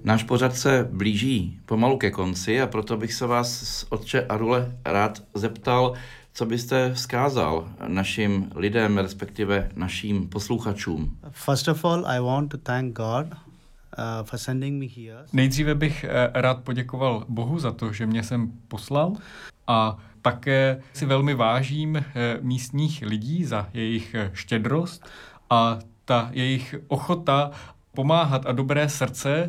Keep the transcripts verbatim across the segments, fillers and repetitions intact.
Náš pořad se blíží pomalu ke konci a proto bych se vás, otče Arule, rád zeptal, co byste vzkázal našim lidem, respektive našim posluchačům. First of all, I want to thank God uh, for sending me here. Nejdříve bych rád poděkoval Bohu za to, že mě sem poslal, a také si velmi vážím místních lidí za jejich štědrost a ta jejich ochota pomáhat a dobré srdce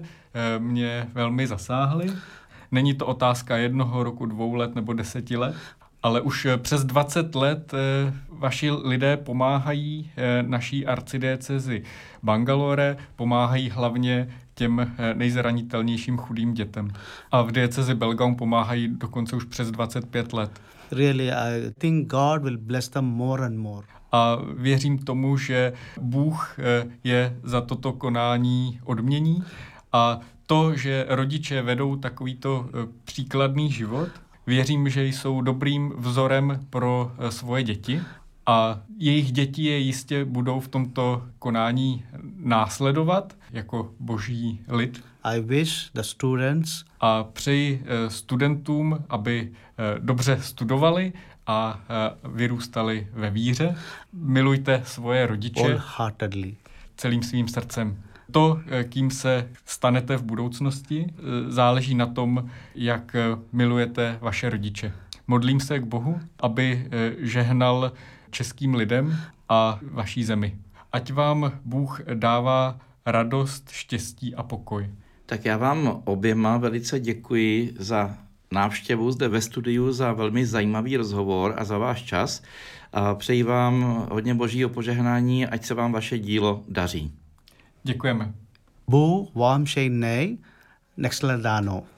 mě velmi zasáhly. Není to otázka jednoho roku, dvou let nebo deseti let, ale už přes dvacet let vaši lidé pomáhají naší arcidiecezi Bangalore, pomáhají hlavně těm nejzranitelnějším chudým dětem. A v diecezi Belgaum pomáhají dokonce už přes dvacet pět let. Really, I think God will bless them more and more. A věřím tomu, že Bůh je za toto konání odmění a to, že rodiče vedou takovýto příkladný život, věřím, že jsou dobrým vzorem pro svoje děti a jejich děti je jistě budou v tomto konání následovat jako boží lid. I wish the students A přeji studentům, aby dobře studovali a vyrůstali ve víře. Milujte svoje rodiče wholeheartedly. celým svým srdcem. To, kým se stanete v budoucnosti, záleží na tom, jak milujete vaše rodiče. Modlím se k Bohu, aby žehnal českým lidem a vaší zemi. Ať vám Bůh dává radost, štěstí a pokoj. Tak já vám oběma velice děkuji za návštěvu zde ve studiu, za velmi zajímavý rozhovor a za váš čas. A přeji vám hodně božího požehnání, ať se vám vaše dílo daří. Děkujeme. Bu Vam Shay Nay Nextladano.